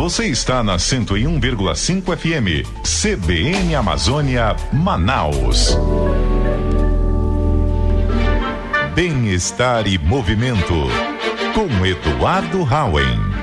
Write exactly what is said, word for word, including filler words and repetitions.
Você está na cento e um vírgula cinco F M, C B N Amazônia, Manaus. Bem-estar e movimento, com Eduardo Hauen.